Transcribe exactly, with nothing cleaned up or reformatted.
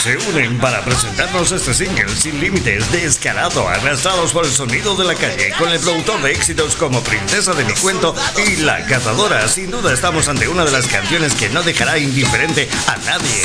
se unen para presentarnos este single sin límites, descarado, arrastrados por el sonido de la calle, con el productor de éxitos como Princesa de mi cuento y La Cazadora. Sin duda estamos ante una de las canciones que no dejará indiferente a nadie.